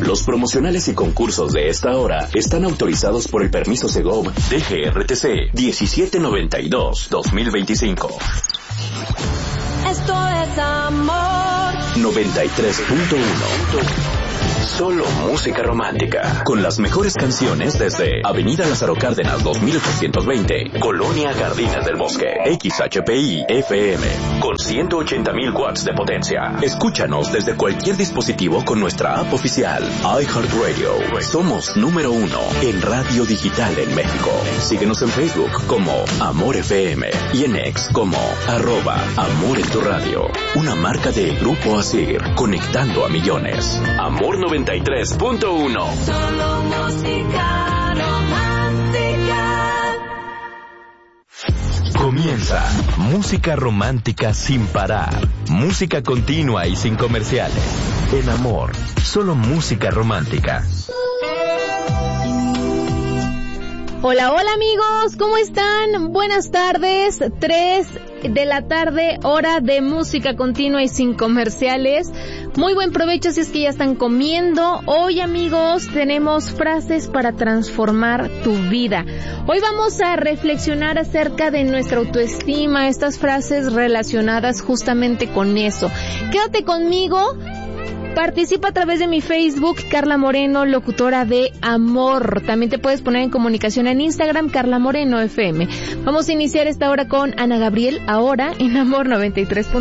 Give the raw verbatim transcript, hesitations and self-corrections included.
Los promocionales y concursos de esta hora están autorizados por el permiso Segov D G R T C diecisiete noventa y dos dos mil veinticinco. Esto es amor. noventa y tres punto uno. Solo música romántica. Con las mejores canciones desde Avenida Lázaro Cárdenas dos mil ochocientos veinte, Colonia Jardines del Bosque. X H P I F M con ciento ochenta mil watts de potencia. Escúchanos desde cualquier dispositivo con nuestra app oficial iHeartRadio. Somos número uno en radio digital en México. Síguenos en Facebook como Amor F M y en X como arroba Amor en tu radio. Una marca de Grupo Asir, conectando a millones. Amor noventa y tres punto uno. Solo música romántica. Comienza Música Romántica sin parar. Música continua y sin comerciales. En Amor, solo música romántica. Hola, hola amigos, ¿cómo están? Buenas tardes, tres de la tarde, hora de música continua y sin comerciales. Muy buen provecho si es que ya están comiendo. Hoy amigos tenemos frases para transformar tu vida. Hoy vamos a reflexionar acerca de nuestra autoestima, estas frases relacionadas justamente con eso. Quédate conmigo. Participa a través de mi Facebook, Carla Moreno, locutora de Amor. También te puedes poner en comunicación en Instagram, Carla Moreno F M. Vamos a iniciar esta hora con Ana Gabriel, ahora en Amor noventa y tres.